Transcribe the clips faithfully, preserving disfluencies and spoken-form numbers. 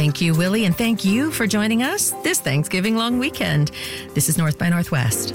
Thank you, Willie, and thank you for joining us this Thanksgiving long weekend. This is North by Northwest.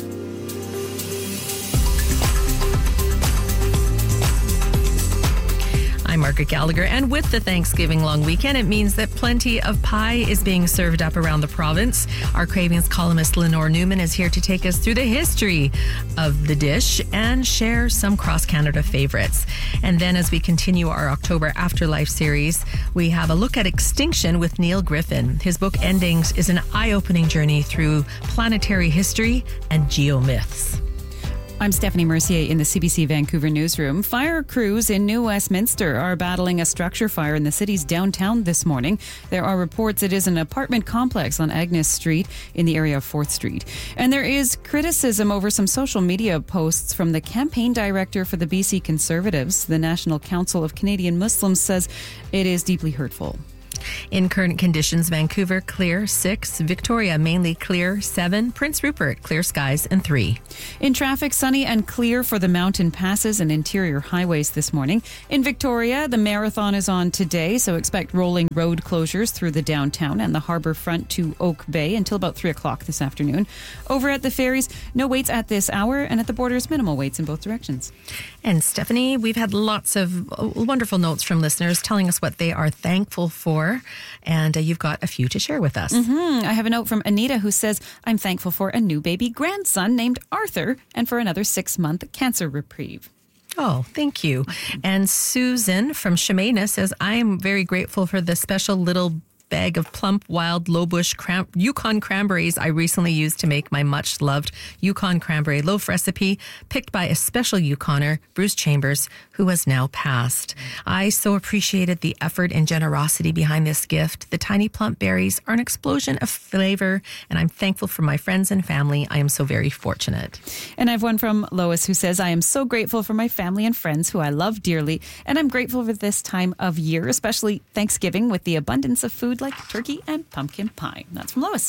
I'm Margaret Gallagher, and with the Thanksgiving long weekend, it means that plenty of pie is being served up around the province. Our Cravings columnist Lenore Newman is here to take us through the history of the dish and share some cross-Canada favorites. And then as we continue our October Afterlife series, we have a look at extinction with Neil Griffin. His book Endings is an eye-opening journey through planetary history and geomyths. I'm Stephanie Mercier in the C B C Vancouver newsroom. Fire crews in New Westminster are battling a structure fire in the city's downtown this morning. There are reports it is an apartment complex on Agnes Street in the area of fourth Street. And there is criticism over some social media posts from the campaign director for the B C Conservatives. The National Council of Canadian Muslims says it is deeply hurtful. In current conditions, Vancouver, clear, six. Victoria, mainly clear, seven. Prince Rupert, clear skies, and three. In traffic, sunny and clear for the mountain passes and interior highways this morning. In Victoria, the marathon is on today, so expect rolling road closures through the downtown and the harbour front to Oak Bay until about three o'clock this afternoon. Over at the ferries, no waits at this hour, and at the borders, minimal waits in both directions. And Stephanie, we've had lots of wonderful notes from listeners telling us what they are thankful for. And uh, you've got a few to share with us. Mm-hmm. I have a note from Anita who says, I'm thankful for a new baby grandson named Arthur and for another six-month cancer reprieve. Oh, thank you. And Susan from Shemana says, I am very grateful for the special little bag of plump, wild, low-bush cram- Yukon cranberries I recently used to make my much-loved Yukon cranberry loaf recipe, picked by a special Yukoner, Bruce Chambers, who has now passed. I so appreciated the effort and generosity behind this gift. The tiny plump berries are an explosion of flavor, and I'm thankful for my friends and family. I am so very fortunate. And I have one from Lois who says, I am so grateful for my family and friends who I love dearly, and I'm grateful for this time of year, especially Thanksgiving, with the abundance of food like turkey and pumpkin pie. That's from Lois.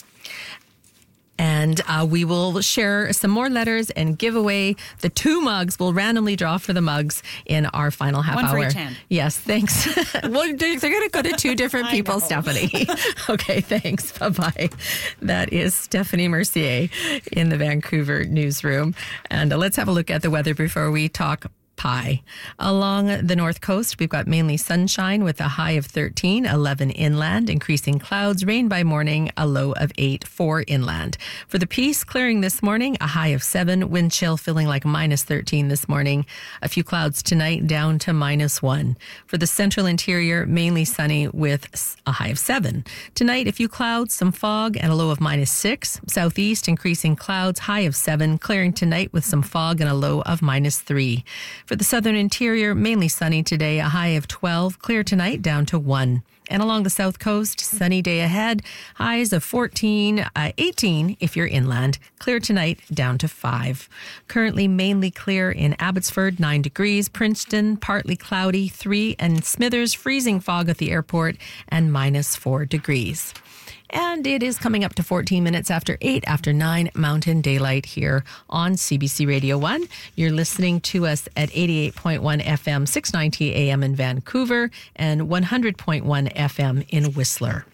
And uh, we will share some more letters and give away the two mugs. We'll randomly draw for the mugs in our final half One hour. for each hand. Yes, thanks. Well, they're going to go to two different people, Stephanie. Okay, thanks. Bye-bye. That is Stephanie Mercier in the Vancouver newsroom. And uh, let's have a look at the weather before we talk pie. Along the north coast, we've got mainly sunshine with a high of thirteen, eleven inland, increasing clouds, rain by morning, a low of eight, four inland. For the Peace, clearing this morning, a high of seven, wind chill feeling like minus thirteen this morning, a few clouds tonight down to minus one. For the central interior, mainly sunny with a high of seven. Tonight, a few clouds, some fog, and a low of minus six. Southeast, increasing clouds, high of seven, clearing tonight with some fog and a low of minus three. For the southern interior, mainly sunny today, a high of twelve, clear tonight down to one. And along the south coast, sunny day ahead, highs of fourteen, uh, eighteen if you're inland, clear tonight down to five. Currently mainly clear in Abbotsford, nine degrees, Princeton, partly cloudy, three, and Smithers, freezing fog at the airport, and minus four degrees. And it is coming up to fourteen minutes after eight, after nine Mountain Daylight here on C B C Radio one. You're listening to us at eighty-eight point one F M, six ninety A M in Vancouver, and one hundred point one F M in Whistler.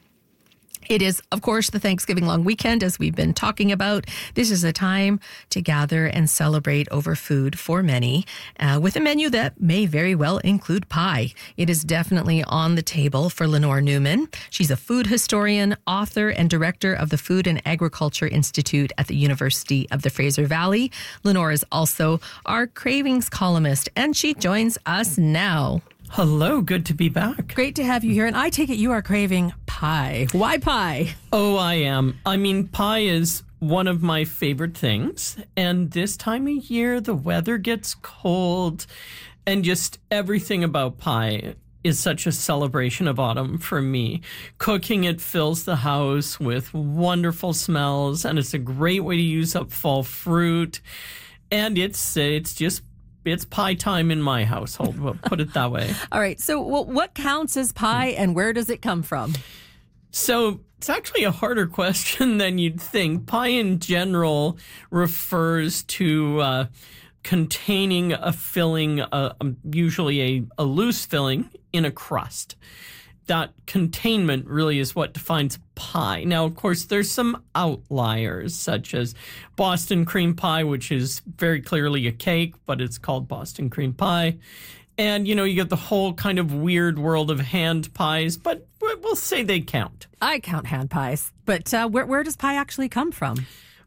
It is, of course, the Thanksgiving long weekend, as we've been talking about. This is a time to gather and celebrate over food for many, uh, with a menu that may very well include pie. It is definitely on the table for Lenore Newman. She's a food historian, author, and director of the Food and Agriculture Institute at the University of the Fraser Valley. Lenore is also our Cravings columnist, and she joins us now. Hello, good to be back. Great to have you here. And I take it you are craving pie. Why pie? Oh, I am. I mean, pie is one of my favorite things. And this time of year, the weather gets cold. And just everything about pie is such a celebration of autumn for me. Cooking it fills the house with wonderful smells. And it's a great way to use up fall fruit. And it's it's just It's pie time in my household, we'll put it that way. All right. So well, what counts as pie and where does it come from? So it's actually a harder question than you'd think. Pie in general refers to uh, containing a filling, uh, usually a, a loose filling in a crust. that containment really is what defines pie. Now, of course, there's some outliers, such as Boston cream pie, which is very clearly a cake, but it's called Boston cream pie. And, you know, you get the whole kind of weird world of hand pies, but we'll say they count. I count hand pies. But uh, where, where does pie actually come from?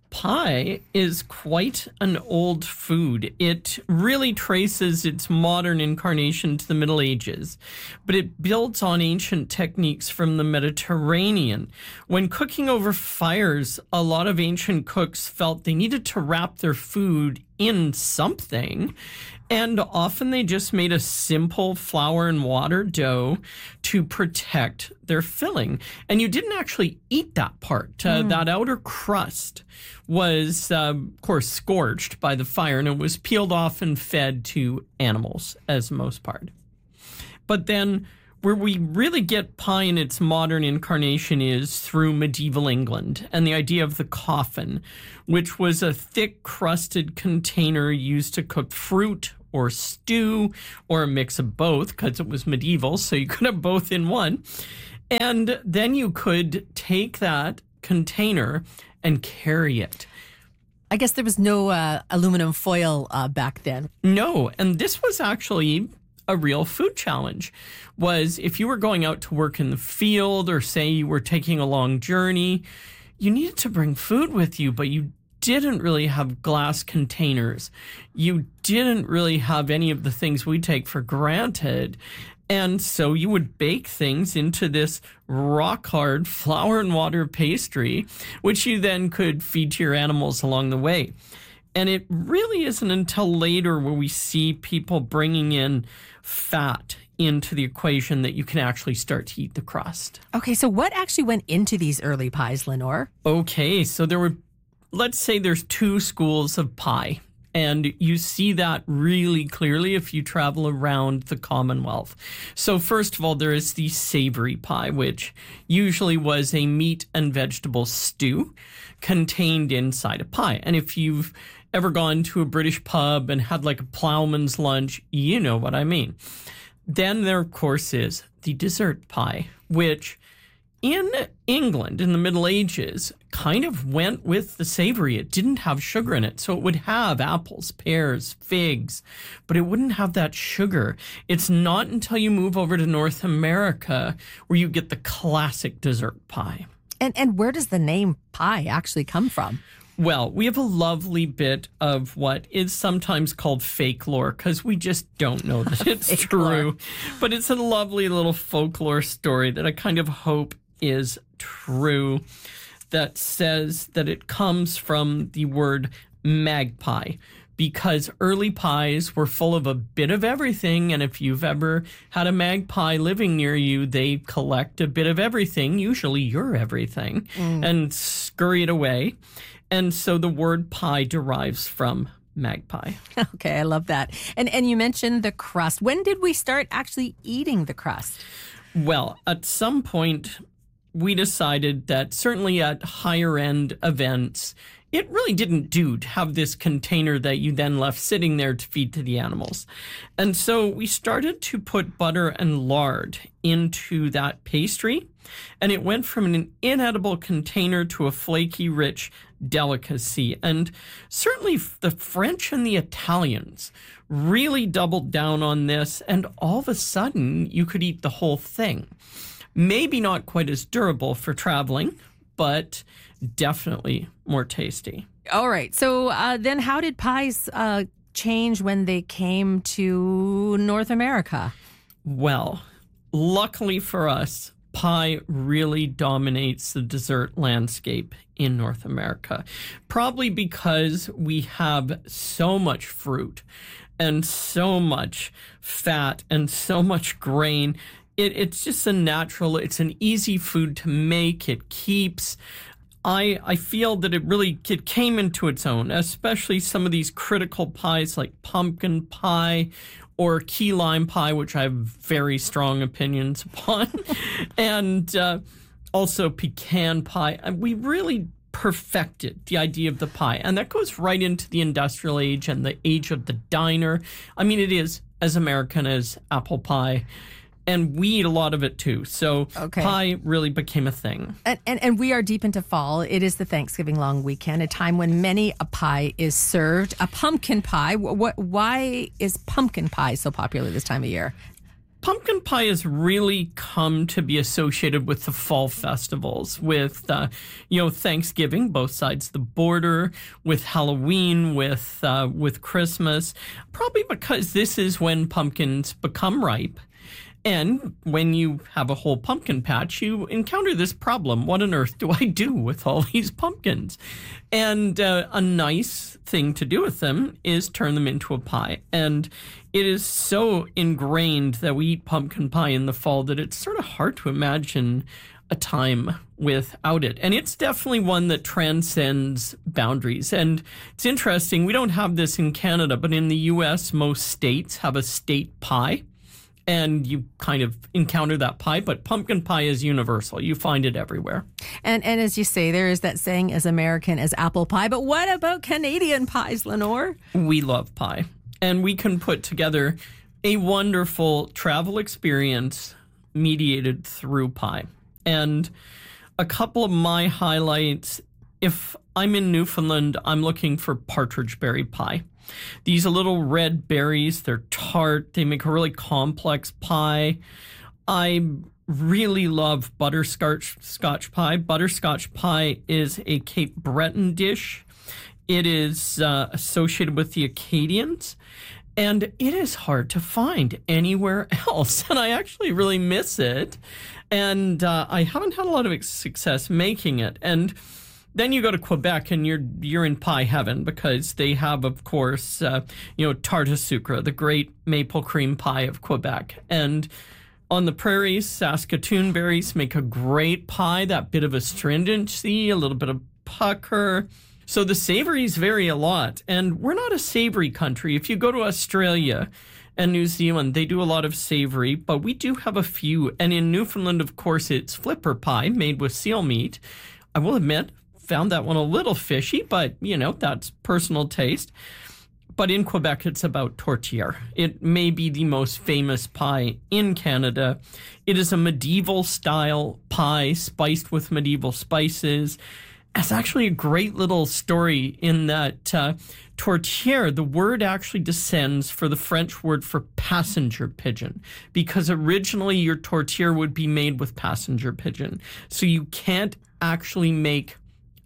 Pie is quite an old food. It really traces its modern incarnation to the Middle Ages, but it builds on ancient techniques from the Mediterranean. When cooking over fires, a lot of ancient cooks felt they needed to wrap their food in something, and often they just made a simple flour and water dough to protect their filling. And you didn't actually eat that part. Uh, mm. That outer crust was, uh, of course, scorched by the fire, and it was peeled off and fed to animals as the most part. But then where we really get pie in its modern incarnation is through medieval England and the idea of the coffin, which was a thick crusted container used to cook fruit or stew or a mix of both, because it was medieval, so you could have both in one. And then you could take that container and carry it. I guess there was no uh, aluminum foil uh, back then. No, and this was actually a real food challenge. Was if you were going out to work in the field, or say you were taking a long journey, you needed to bring food with you, but you didn't really have glass containers. You didn't really have any of the things we take for granted. And so you would bake things into this rock hard flour and water pastry, which you then could feed to your animals along the way. And it really isn't until later where we see people bringing in fat into the equation that you can actually start to eat the crust. Okay, so what actually went into these early pies, Lenore? Okay, so there were, let's say there's two schools of pie. And you see that really clearly if you travel around the Commonwealth. So first of all, there is the savory pie, which usually was a meat and vegetable stew contained inside a pie. And if you've ever gone to a British pub and had like a ploughman's lunch, you know what I mean. Then there, of course, is the dessert pie, which in England in the Middle Ages kind of went with the savory. It didn't have sugar in it. So it would have apples, pears, figs, but it wouldn't have that sugar. It's not until you move over to North America where you get the classic dessert pie. And and where does the name pie actually come from? Well, we have a lovely bit of what is sometimes called fake lore, because we just don't know that it's true. Lore. But it's a lovely little folklore story that I kind of hope is true, that says that it comes from the word magpie, because early pies were full of a bit of everything. And if you've ever had a magpie living near you, they collect a bit of everything, usually your everything, mm. and scurry it away. And so the word pie derives from magpie. Okay, I love that. And and you mentioned the crust. When did we start actually eating the crust? Well, at some point, we decided that certainly at higher end events, it really didn't do to have this container that you then left sitting there to feed to the animals. And so we started to put butter and lard into that pastry, and it went from an inedible container to a flaky, rich delicacy. And certainly the French and the Italians really doubled down on this, and all of a sudden you could eat the whole thing. Maybe not quite as durable for traveling, but definitely more tasty. All right. So uh, then how did pies uh, change when they came to North America? Well, luckily for us, pie really dominates the dessert landscape in North America, probably because we have so much fruit and so much fat and so much grain. It, it's just a natural, it's an easy food to make. It keeps. I I feel that it really it came into its own, especially some of these critical pies like pumpkin pie or key lime pie, which I have very strong opinions upon, and uh, also pecan pie. And we really perfected the idea of the pie, and that goes right into the industrial age and the age of the diner. I mean, it is as American as apple pie. And we eat a lot of it too. So Okay. pie really became a thing. And, and and we are deep into fall. It is the Thanksgiving long weekend, a time when many a pie is served. A pumpkin pie. What? Why is pumpkin pie so popular this time of year? Pumpkin pie has really come to be associated with the fall festivals, with, uh, you know, Thanksgiving, both sides of the border, with Halloween, with uh, with Christmas, probably because this is when pumpkins become ripe. And when you have a whole pumpkin patch, you encounter this problem. What on earth do I do with all these pumpkins? And uh, a nice thing to do with them is turn them into a pie. And it is so ingrained that we eat pumpkin pie in the fall that it's sort of hard to imagine a time without it. And it's definitely one that transcends boundaries. And it's interesting, we don't have this in Canada, but in the U S, most states have a state pie. And you kind of encounter that pie, but pumpkin pie is universal. You find it everywhere. And and as you say, there is that saying, as American as apple pie. But what about Canadian pies, Lenore? We love pie. And we can put together a wonderful travel experience mediated through pie. And a couple of my highlights, if I'm in Newfoundland, I'm looking for partridge berry pie. These are little red berries. They're tart. They make a really complex pie. I really love butterscotch scotch pie. Butterscotch pie is a Cape Breton dish. It is uh, associated with the Acadians, and it is hard to find anywhere else. And I actually really miss it. And uh, I haven't had a lot of success making it. And then you go to Quebec and you're you're in pie heaven because they have, of course, uh, you know, tarte au sucre, the great maple cream pie of Quebec. And on the prairies, Saskatoon berries make a great pie, that bit of astringency, a little bit of pucker. So the savories vary a lot. And we're not a savory country. If you go to Australia and New Zealand, they do a lot of savory, but we do have a few. And in Newfoundland, of course, it's flipper pie made with seal meat. I will admit, found that one a little fishy, but, you know, that's personal taste. But in Quebec, it's about tourtière. It may be the most famous pie in Canada. It is a medieval-style pie spiced with medieval spices. It's actually a great little story in that uh, tourtière, the word actually descends for the French word for passenger pigeon, because originally your tourtière would be made with passenger pigeon. So you can't actually make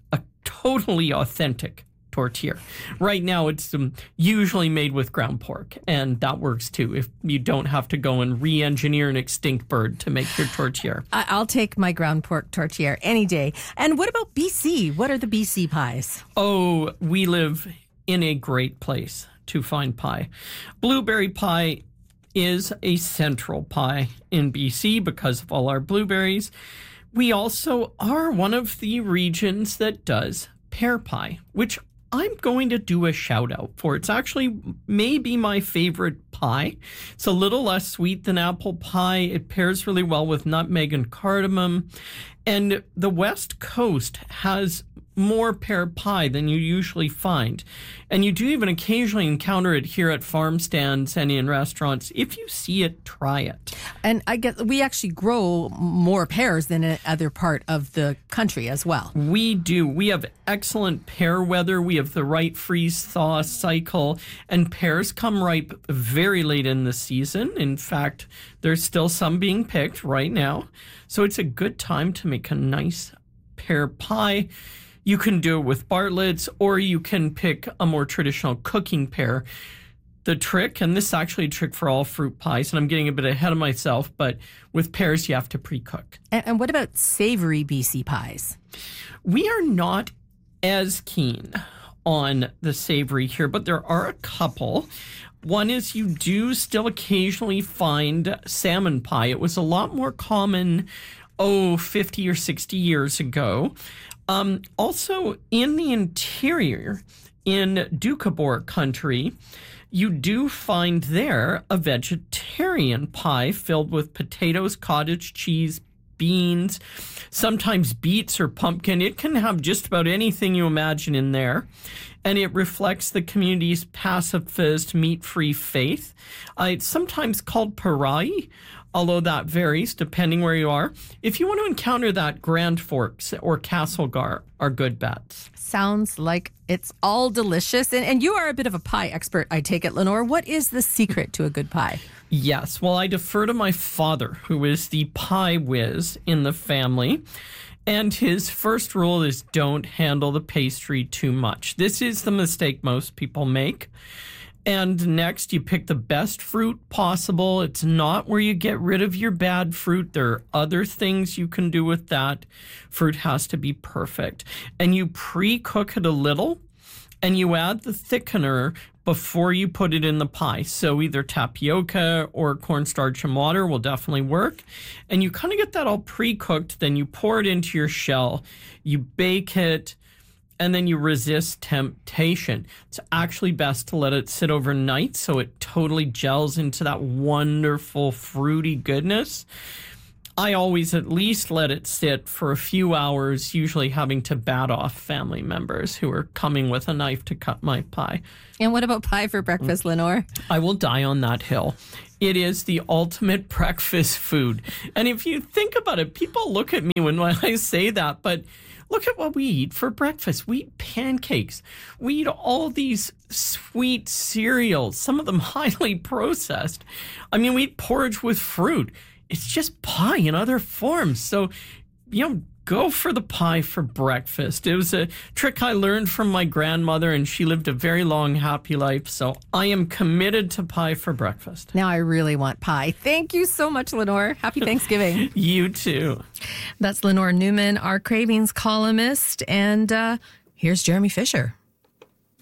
totally authentic tourtière. Right now, it's um, usually made with ground pork, and that works too if you don't have to go and re-engineer an extinct bird to make your tourtière. I'll take my ground pork tourtière any day. And what about B C? What are the B C pies? Oh, we live in a great place to find pie. Blueberry pie is a central pie in B C because of all our blueberries. We also are one of the regions that does pear pie, which I'm going to do a shout out for. It's actually maybe my favorite pie. It's a little less sweet than apple pie. It pairs really well with nutmeg and cardamom. And the West Coast has more pear pie than you usually find. And you do even occasionally encounter it here at farm stands and in restaurants. If you see it, try it. And I guess we actually grow more pears than in other part of the country as well. We do. We have excellent pear weather. We have the right freeze-thaw cycle, and pears come ripe very late in the season. In fact, there's still some being picked right now. So it's a good time to make a nice pear pie. You can do it with Bartlett's, or you can pick a more traditional cooking pear. The trick, and this is actually a trick for all fruit pies, and I'm getting a bit ahead of myself, but with pears, you have to pre-cook. And, and what about savory B C pies? We are not as keen on the savory here, but there are a couple. One is you do still occasionally find salmon pie. It was a lot more common, oh, fifty or sixty years ago. Um, also, in the interior, in Doukhobor country, you do find there a vegetarian pie filled with potatoes, cottage cheese, beans, sometimes beets or pumpkin. It can have just about anything you imagine in there. and it reflects the community's pacifist, meat-free faith. Uh, it's sometimes called parai, although that varies depending where you are. If you want to encounter that, Grand Forks or Castlegar are good bets. Sounds like it's all delicious. And, and you are a bit of a pie expert, I take it, Lenore. What is the secret to a good pie? Yes. Well, I defer to my father, who is the pie whiz in the family. And his first rule is don't handle the pastry too much. This is the mistake most people make. And next, you pick the best fruit possible. It's not where you get rid of your bad fruit. There are other things you can do with that. Fruit has to be perfect. And you pre-cook it a little, and you add the thickener before you put it in the pie. So either tapioca or cornstarch and water will definitely work. And you kind of get that all pre-cooked. Then you pour it into your shell. You bake it. And then you resist temptation. It's actually best to let it sit overnight so it totally gels into that wonderful fruity goodness. I always at least let it sit for a few hours, usually having to bat off family members who are coming with a knife to cut my pie. And what about pie for breakfast, Lenore? I will die on that hill. It is the ultimate breakfast food. And if you think about it, people look at me when I say that, but look at what we eat for breakfast. We eat pancakes. We eat all these sweet cereals, some of them highly processed. I mean, we eat porridge with fruit. It's just pie in other forms. So, you know, go for the pie for breakfast. It was a trick I learned from my grandmother, and she lived a very long, happy life. So I am committed to pie for breakfast. Now I really want pie. Thank you so much, Lenore. Happy Thanksgiving. You too. That's Lenore Newman, our Cravings columnist. And uh, here's Jeremy Fisher.